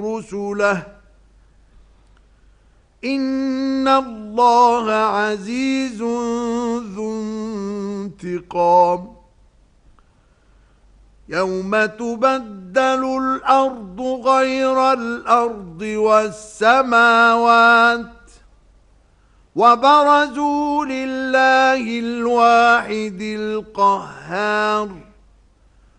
رسله إن الله عزيز ذو انتقام يوم تبدل الأرض غير الأرض والسماوات وبرزوا لله الواحد القهار